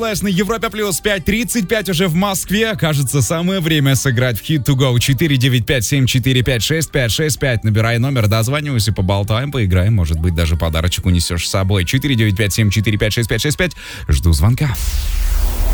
На Европе плюс 5:35 уже в Москве. Кажется, самое время сыграть в Hit to Go. 495-745-6565. Набирай номер, дозванивайся, поболтаем, поиграем. Может быть, даже подарочек унесешь с собой. 495-745-6565. Жду звонка.